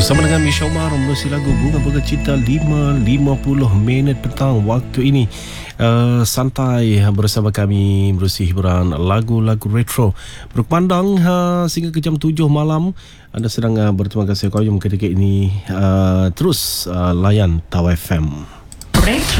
Bersama dengan Misha Umar menerusi lagu Bunga-Bunga Cinta 5.50 minit petang waktu ini. Santai bersama kami menerusi hiburan lagu-lagu retro berkumandang sehingga ke jam 7 malam. Anda sedang berterima kasih koyum ketika ini terus layan Tau FM. Retro